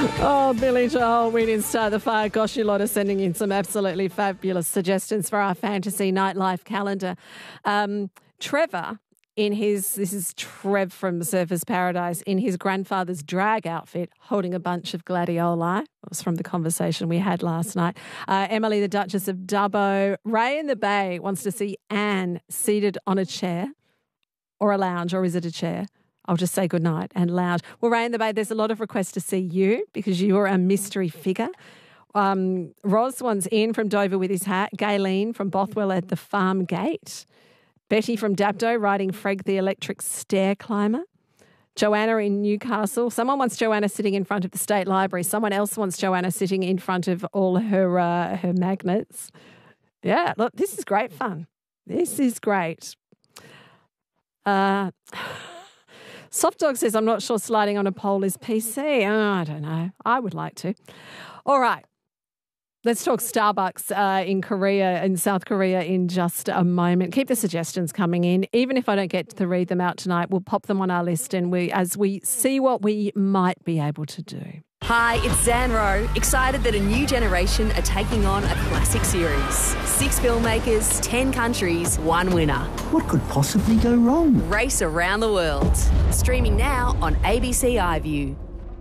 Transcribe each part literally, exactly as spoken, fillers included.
Oh, Billy Joel, we didn't start the fire. Gosh, you lot are sending in some absolutely fabulous suggestions for our fantasy nightlife calendar. Um, Trevor, in his, this is Trev from Surfers Paradise, in his grandfather's drag outfit, holding a bunch of gladioli. It was from the conversation we had last night. Uh, Emily, the Duchess of Dubbo. Ray in the Bay wants to see Anne seated on a chair or a lounge, or is it a chair? I'll just say goodnight and lounge. Well, Ray in the Bay, there's a lot of requests to see you because you're a mystery figure. Um, Ros wants Ian from Dover with his hat. Gayleen from Bothwell at the farm gate. Betty from Dapto riding Freg the electric stair climber. Joanna in Newcastle. Someone wants Joanna sitting in front of the State Library. Someone else wants Joanna sitting in front of all her uh, her magnets. Yeah, look, this is great fun. This is great. Uh... Soft Dog says, I'm not sure sliding on a pole is P C. Oh, I don't know. I would like to. All right. Let's talk Starbucks uh, in Korea, in South Korea in just a moment. Keep the suggestions coming in. Even if I don't get to read them out tonight, we'll pop them on our list and we, as we see what we might be able to do. Hi, it's Zan Rowe, excited that a new generation are taking on a classic series. Six filmmakers, ten countries, one winner. What could possibly go wrong? Race around the world. Streaming now on A B C iView.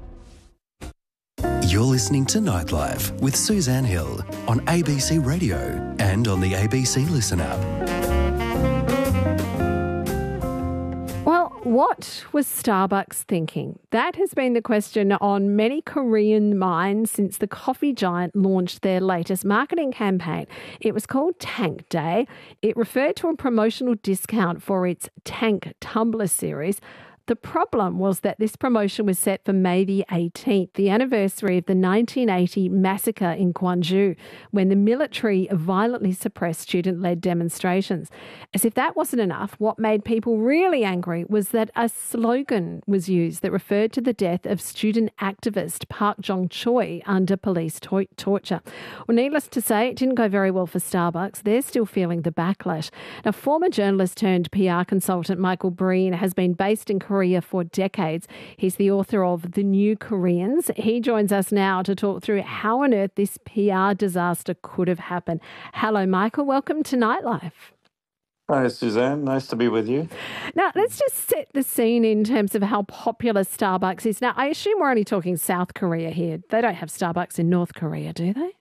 You're listening to Nightlife with Suzanne Hill on A B C Radio and on the A B C Listen app. Well, what was Starbucks thinking? That has been the question on many Korean minds since the coffee giant launched their latest marketing campaign. It was called Tank Day. It referred to a promotional discount for its Tank Tumbler series. The problem was that this promotion was set for May the eighteenth, the anniversary of the nineteen eighty massacre in Gwangju, when the military violently suppressed student-led demonstrations. As if that wasn't enough, what made people really angry was that a slogan was used that referred to the death of student activist Park Jong-choi under police to- torture. Well, needless to say, it didn't go very well for Starbucks. They're still feeling the backlash. Now, former journalist turned P R consultant Michael Breen has been based in Korea Korea for decades. He's the author of The New Koreans. He joins us now to talk through how on earth this P R disaster could have happened. Hello, Michael. Welcome to Nightlife. Hi, Suzanne. Nice to be with you. Now, let's just set the scene in terms of how popular Starbucks is. Now, I assume we're only talking South Korea here. They don't have Starbucks in North Korea, do they?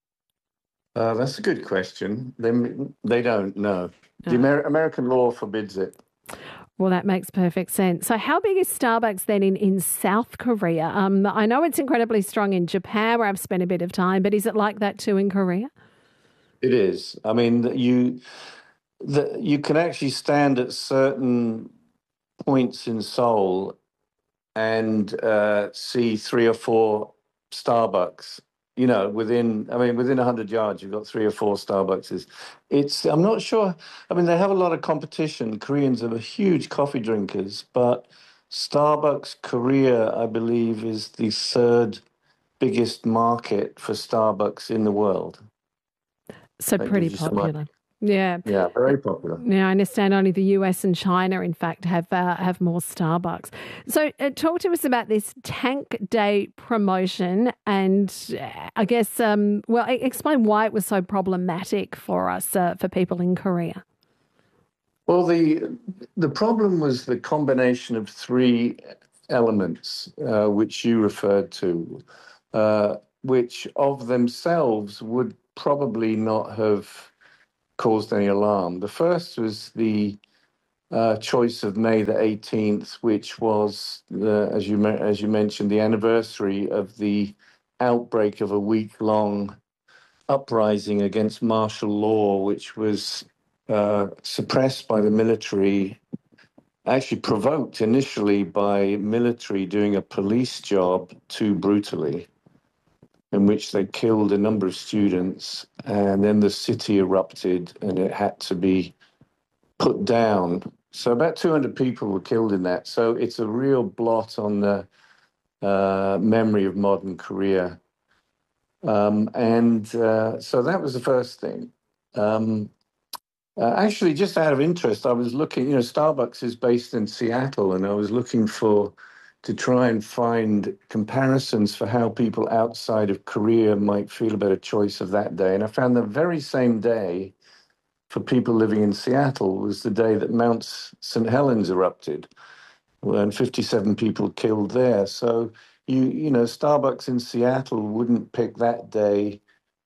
Uh, that's a good question. They, they don't, no. The Oh. Amer- American law forbids it. Well, that makes perfect sense. So how big is Starbucks then in, in South Korea? Um, I know it's incredibly strong in Japan, where I've spent a bit of time, but is it like that too in Korea? It is. I mean, you the, you can actually stand at certain points in Seoul and uh, see three or four Starbucks. You know, within, I mean, within one hundred yards, you've got three or four Starbucks. It's, I'm not sure. I mean, they have a lot of competition. Koreans are huge coffee drinkers, but Starbucks Korea, I believe, is the third biggest market for Starbucks in the world. So That pretty gives you some popular. idea. Yeah. Yeah, very popular. Now, I understand only the U S and China, in fact, have uh, have more Starbucks. So uh, talk to us about this Tank Day promotion and uh, I guess, um, well, explain why it was so problematic for us, uh, for people in Korea. Well, the the problem was the combination of three elements, uh, which you referred to, uh, which of themselves would probably not have caused any alarm. The first was the uh, choice of May the eighteenth, which was, the, as you as you mentioned, the anniversary of the outbreak of a week-long uprising against martial law, which was uh, suppressed by the military, actually provoked initially by military doing a police job too brutally, in which they killed a number of students, and then the city erupted and it had to be put down. So about two hundred people were killed in that. So it's a real blot on the uh, memory of modern Korea. Um, and uh, so that was the first thing. Um, uh, actually, just out of interest, I was looking, you know, Starbucks is based in Seattle, and I was looking for to try and find comparisons for how people outside of Korea might feel about a choice of that day. And I found the very same day for people living in Seattle was the day that Mount Saint Helens erupted, and fifty-seven people killed there. So, you you know, Starbucks in Seattle wouldn't pick that day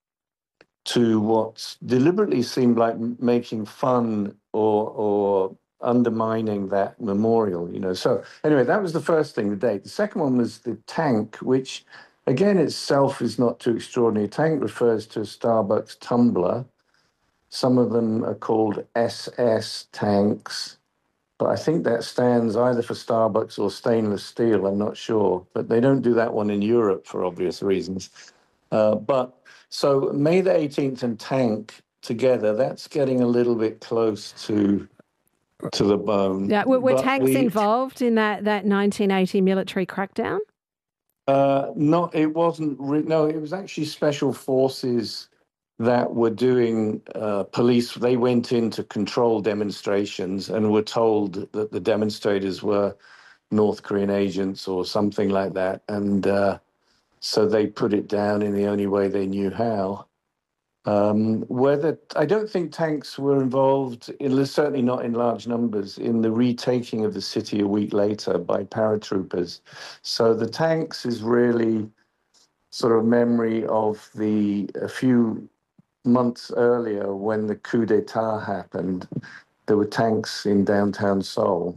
to what deliberately seemed like making fun or or undermining that memorial, you know. So anyway, that was the first thing, the date. The second one was the tank, which again itself is not too extraordinary. Tank refers to a Starbucks tumbler. Some of them are called S S tanks, but I think that stands either for Starbucks or stainless steel, I'm not sure. But they don't do that one in Europe for obvious reasons. Uh, but so May the eighteenth and tank together, that's getting a little bit close to to the bone. Yeah, were, were But tanks we, involved in that, that nineteen eighty military crackdown? Uh, not, it wasn't, re- no, it was actually special forces that were doing uh, police. They went in to control demonstrations and were told that the demonstrators were North Korean agents or something like that. And uh, so they put it down in the only way they knew how. Um, whether I don't think tanks were involved, in, certainly not in large numbers, in the retaking of the city a week later by paratroopers. So the tanks is really sort of memory of the a few months earlier when the coup d'etat happened. There were tanks in downtown Seoul.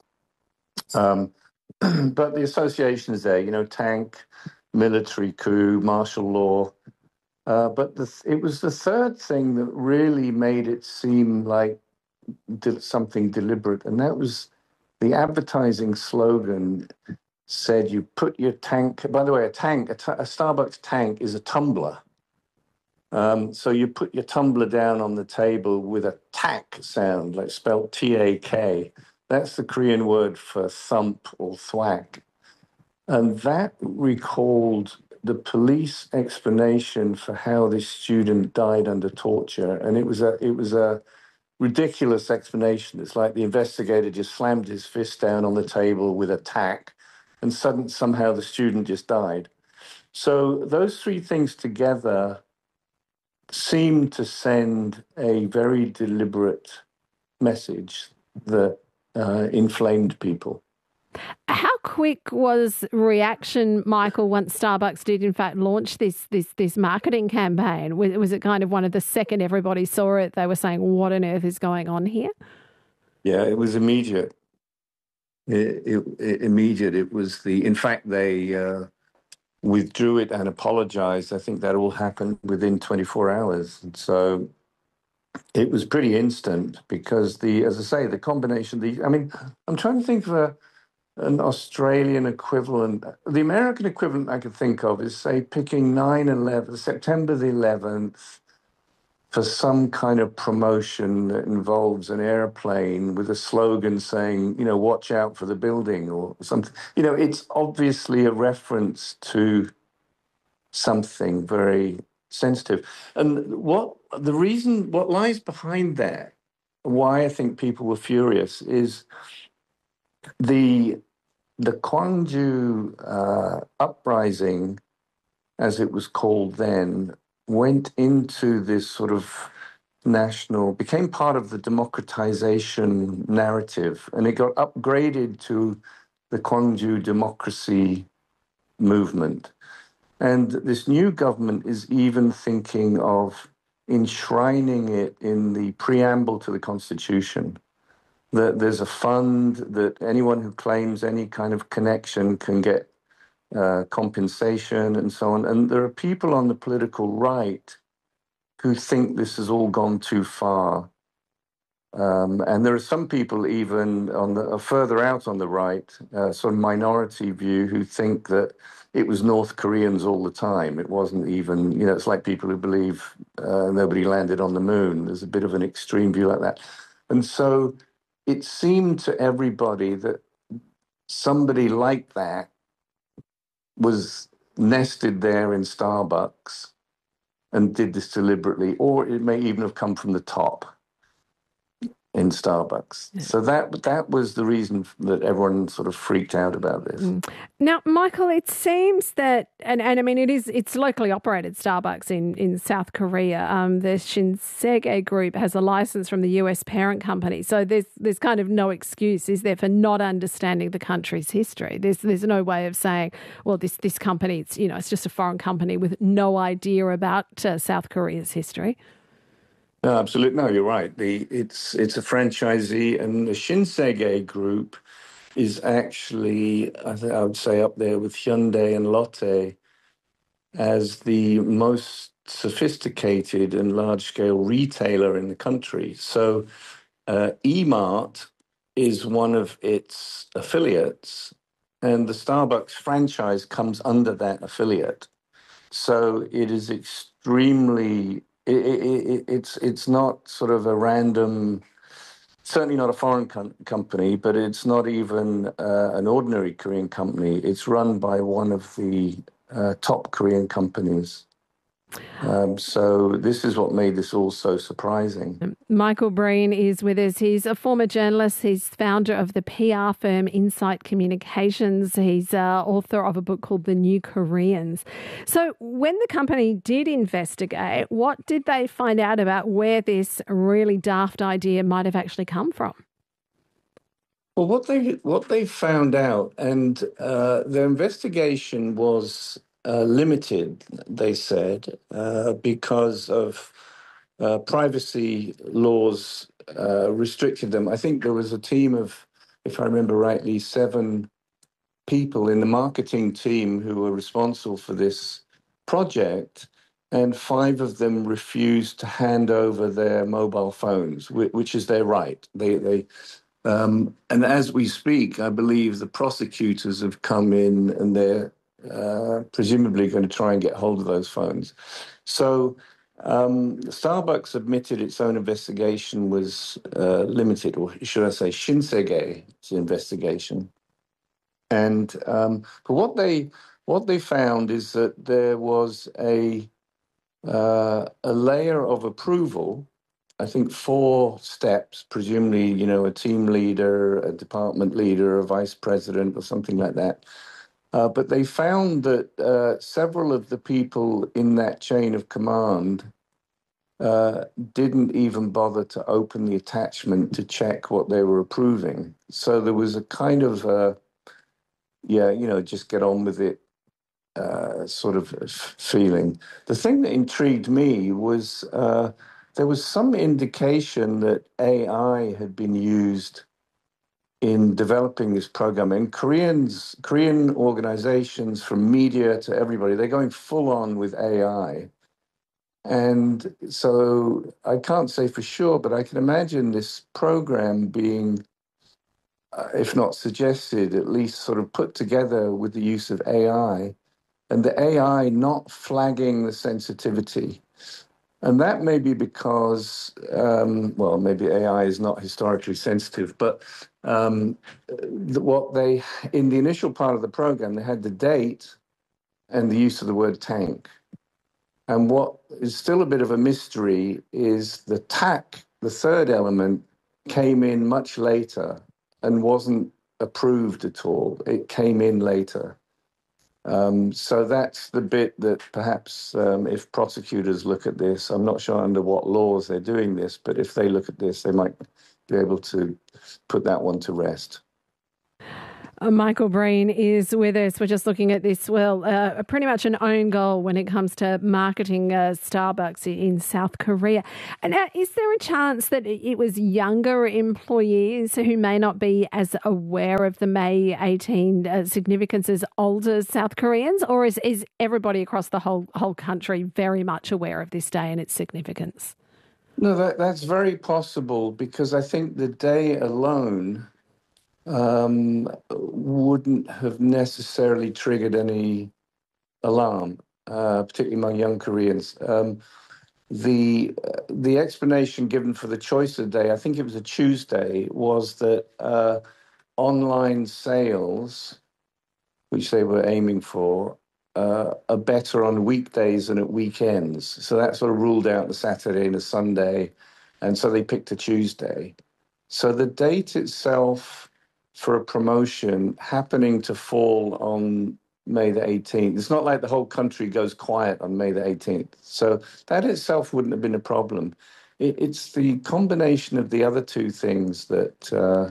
Um, but the association is there, you know, tank, military coup, martial law. Uh, but the, it was the third thing that really made it seem like de- something deliberate, and that was the advertising slogan said, you put your tank, by the way, a tank, a, t- a Starbucks tank is a tumbler. Um, so you put your tumbler down on the table with a tak sound, like spelled T A K. That's the Korean word for thump or thwack. And that recalled the police explanation for how this student died under torture. And it was a it was a ridiculous explanation. It's like the investigator just slammed his fist down on the table with a tack, and suddenly somehow the student just died. So those three things together seemed to send a very deliberate message that uh, inflamed people. How quick was reaction, Michael, once Starbucks did in fact launch this this this marketing campaign? Was, was it kind of one of the second everybody saw it, they were saying, what on earth is going on here? Yeah, it was immediate. It, it, it immediate. It was the, in fact, they uh, withdrew it and apologized. I think that all happened within twenty-four hours. And so it was pretty instant because the, as I say, the combination, the, I mean, I'm trying to think of a, an Australian equivalent. The American equivalent I could think of is, say, picking nine eleven, September the eleventh, for some kind of promotion that involves an airplane with a slogan saying, you know, watch out for the building or something. You know, it's obviously a reference to something very sensitive. And what the reason, what lies behind that, why I think people were furious, is the The Gwangju uh, uprising, as it was called then, went into this sort of national, became part of the democratization narrative, and it got upgraded to the Gwangju democracy movement. And this new government is even thinking of enshrining it in the preamble to the Constitution. That there's a fund that anyone who claims any kind of connection can get uh, compensation and so on. And there are people on the political right who think this has all gone too far. Um, and there are some people even on the uh, further out on the right, uh, sort of minority view, who think that it was North Koreans all the time. It wasn't even, you know, it's like people who believe uh, nobody landed on the moon. There's a bit of an extreme view like that. And so it seemed to everybody that somebody like that was nested there in Starbucks and did this deliberately, or it may even have come from the top. in Starbucks. Yeah. So that that was the reason that everyone sort of freaked out about this. Mm. Now, Michael, it seems that, and, and I mean, it is it's locally operated Starbucks in, in South Korea. Um, the Shinsegae Group has a license from the U S parent company. So there's there's kind of no excuse, is there, for not understanding the country's history? There's there's no way of saying, well, this this company, it's you know, it's just a foreign company with no idea about uh, South Korea's history. No, absolutely. No, you're right. The it's it's a franchisee, and the Shinsegae Group is actually, I think I would say, up there with Hyundai and Lotte as the most sophisticated and large-scale retailer in the country. So, uh, E-Mart is one of its affiliates, and the Starbucks franchise comes under that affiliate. So it is extremely. It, it, it, it's it's not sort of a random, certainly not a foreign com- company, but it's not even uh, an ordinary Korean company. It's run by one of the uh, top Korean companies. Um, so this is what made this all so surprising. Michael Breen is with us. He's a former journalist. He's founder of the P R firm Insight Communications. He's uh, author of a book called The New Koreans. So when the company did investigate, what did they find out about where this really daft idea might have actually come from? Well, what they what they found out, and uh, their investigation was uh, limited, they said, uh, because of uh, privacy laws uh, restricted them. I think there was a team of, if I remember rightly, seven people in the marketing team who were responsible for this project, and five of them refused to hand over their mobile phones, which is their right. They they. Um, and as we speak, I believe the prosecutors have come in and they're uh, presumably going to try and get hold of those phones. So um, Starbucks admitted its own investigation was uh, limited, or should I say Shinsegae's investigation. And um, but what they what they found is that there was a uh, a layer of approval. I think four steps, presumably, you know, a team leader, a department leader, a vice president, or something like that. Uh, but they found that uh, several of the people in that chain of command uh, didn't even bother to open the attachment to check what they were approving. So there was a kind of, uh, yeah, you know, just get on with it uh, sort of feeling. The thing that intrigued me was uh, there was some indication that A I had been used in developing this program. And Koreans, Korean organizations, from media to everybody, they're going full on with A I. And so I can't say for sure, but I can imagine this program being, uh, if not suggested, at least sort of put together with the use of A I, and the A I not flagging the sensitivity. And that may be because, um, well, maybe A I is not historically sensitive, but um, what they, in the initial part of the program, they had the date and the use of the word tank. And what is still a bit of a mystery is the T A C, the third element, came in much later and wasn't approved at all. It came in later. Um, so that's the bit that perhaps um, if prosecutors look at this, I'm not sure under what laws they're doing this, but if they look at this, they might be able to put that one to rest. Uh, Michael Breen is with us. We're just looking at this, well, uh, pretty much an own goal when it comes to marketing uh, Starbucks in South Korea. And uh, is there a chance that it was younger employees who may not be as aware of the May eighteenth uh, significance as older South Koreans? Or is, is everybody across the whole whole country very much aware of this day and its significance? No, that, that's very possible, because I think the day alone Um, wouldn't have necessarily triggered any alarm, uh, particularly among young Koreans. Um, the uh, the explanation given for the choice of the day, I think it was a Tuesday, was that uh, online sales, which they were aiming for, uh, are better on weekdays than at weekends. So that sort of ruled out the Saturday and the Sunday, and so they picked a Tuesday. So the date itself for a promotion happening to fall on May the eighteenth, it's not like the whole country goes quiet on May the eighteenth. So that itself wouldn't have been a problem. It, it's the combination of the other two things that uh,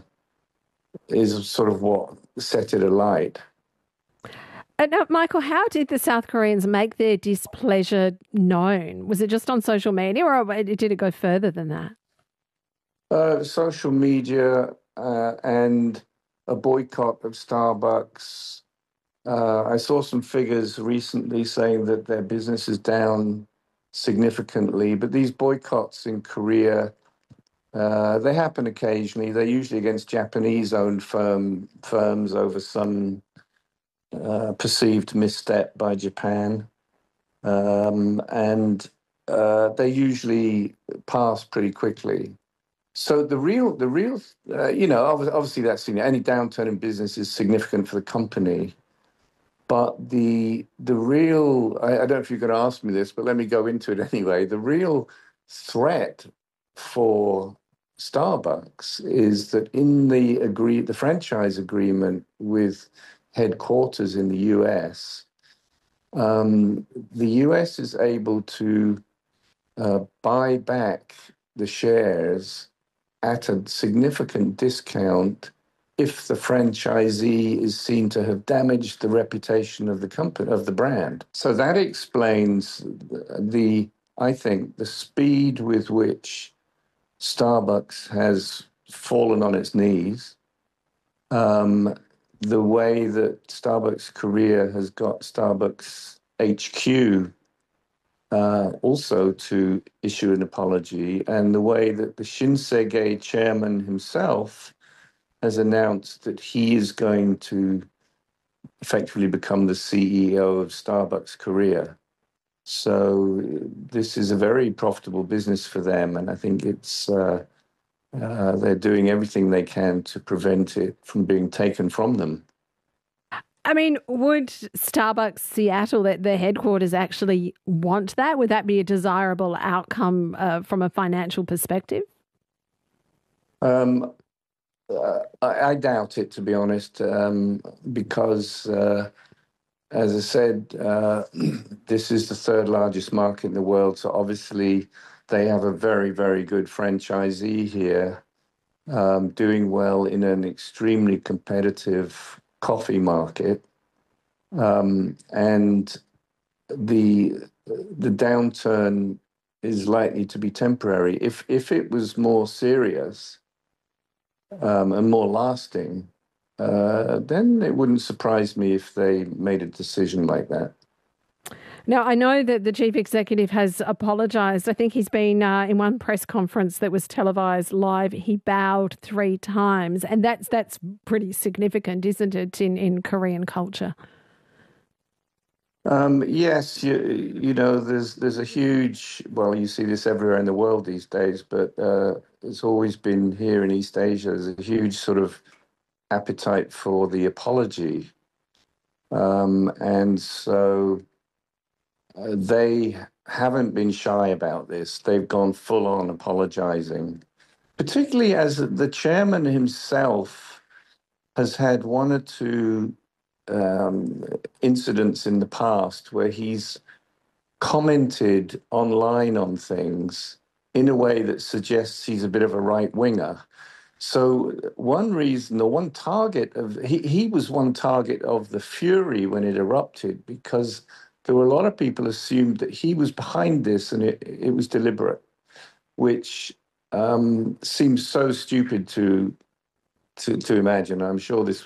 is sort of what set it alight. Uh, now, Michael, how did the South Koreans make their displeasure known? Was it just on social media, or did it go further than that? Uh, social media uh, and a boycott of Starbucks. Uh, I saw some figures recently saying that their business is down significantly, but these boycotts in Korea, uh, they happen occasionally. They're usually against Japanese-owned firm, firms over some uh, perceived misstep by Japan. Um, and uh, they usually pass pretty quickly. So the real, the real, uh, you know, obviously that's, you know, any downturn in business is significant for the company. But the the real, I, I don't know if you're going to ask me this, but let me go into it anyway. The real threat for Starbucks is that in the agree the franchise agreement with headquarters in the U S, um, the U S is able to uh, buy back the shares at a significant discount if the franchisee is seen to have damaged the reputation of the company, of the brand. So that explains the, I think, the speed with which Starbucks has fallen on its knees, um, the way that Starbucks Korea has got Starbucks H Q uh, also to issue an apology, and the way that the Shinsegae chairman himself has announced that he is going to effectively become the C E O of Starbucks Korea. So this is a very profitable business for them, and I think it's uh, uh, they're doing everything they can to prevent it from being taken from them. I mean, would Starbucks Seattle, their headquarters, actually want that? Would that be a desirable outcome uh, from a financial perspective? Um, uh, I, I doubt it, to be honest, um, because, uh, as I said, uh, this is the third largest market in the world. So obviously they have a very, very good franchisee here, um, doing well in an extremely competitive coffee market, um, and the the downturn is likely to be temporary. If if it was more serious um, and more lasting, uh, then it wouldn't surprise me if they made a decision like that. Now, I know that the chief executive has apologised. I think he's been uh, in one press conference that was televised live. He bowed three times, and that's that's pretty significant, isn't it, in, in Korean culture? Um, yes, you, you know, there's there's a huge, well, you see this everywhere in the world these days, but uh, it's always been here in East Asia. There's a huge sort of appetite for the apology. Um, and so uh, they haven't been shy about this. They've gone full on apologizing, particularly as the chairman himself has had one or two um, incidents in the past where he's commented online on things in a way that suggests he's a bit of a right winger. So one reason, or one target of, he, he was one target of the fury when it erupted, because there were a lot of people assumed that he was behind this and it, it was deliberate, which um, seems so stupid to, to, to imagine. I'm sure this